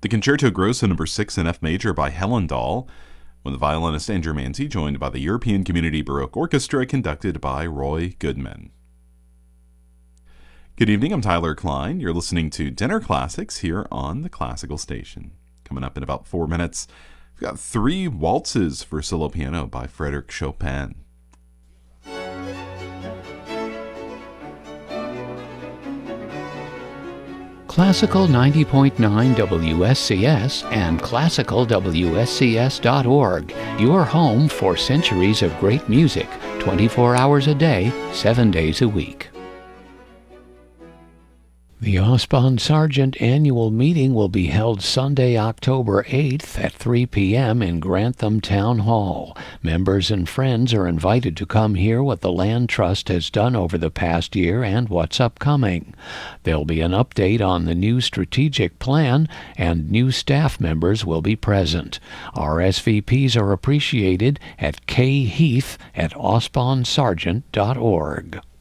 The Concerto Grosso No. 6 in F major by Helen Dahl, with the violinist Andrew Manzi, joined by the European Community Baroque Orchestra, conducted by Roy Goodman. Good evening, I'm Tyler Klein. You're listening to Dinner Classics here on the Classical Station. Coming up in about 4 minutes, we've got 3 waltzes for solo piano by Frédéric Chopin. Classical 90.9 WSCS and classicalwscs.org, your home for centuries of great music, 24 hours a day, 7 days a week. The Osbon Sargent annual meeting will be held Sunday, October 8th at 3 p.m. in Grantham Town Hall. Members and friends are invited to come hear what the Land Trust has done over the past year and what's upcoming. There'll be an update on the new strategic plan, and new staff members will be present. RSVPs are appreciated at kheath@osbonsargent.org.